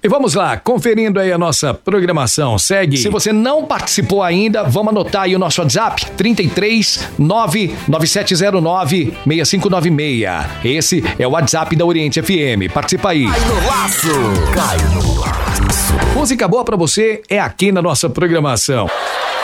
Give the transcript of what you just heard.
E vamos lá, conferindo aí a nossa programação. Segue. Se você não participou ainda, vamos anotar aí o nosso WhatsApp, 33 99709 6596. Esse é o WhatsApp da Oriente FM. Participa aí. Cai no laço. Cai no laço. Música boa pra você é aqui na nossa programação.